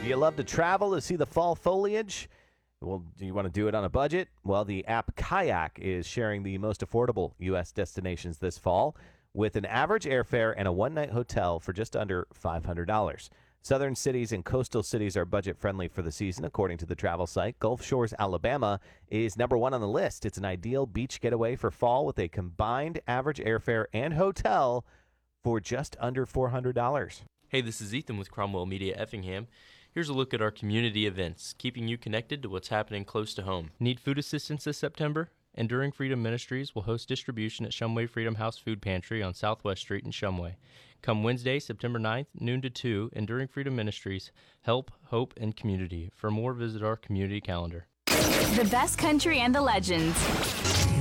Do you love to travel to see the fall foliage? Well, do you want to do it on a budget? Well, the app Kayak is sharing the most affordable U.S. destinations this fall with an average airfare and a one-night hotel for just under $500. Southern cities and coastal cities are budget-friendly for the season, according to the travel site. Gulf Shores, Alabama is number one on the list. It's an ideal beach getaway for fall with a combined average airfare and hotel for just under $400. Hey, this is Ethan with Cromwell Media Effingham. Here's a look at our community events, keeping you connected to what's happening close to home. Need food assistance this September? Enduring Freedom Ministries will host distribution at Shumway Freedom House Food Pantry on Southwest Street in Shumway. Come Wednesday, September 9th, noon to 2, Enduring Freedom Ministries, Help, Hope, and Community. For more, visit our community calendar. The best country and the legends.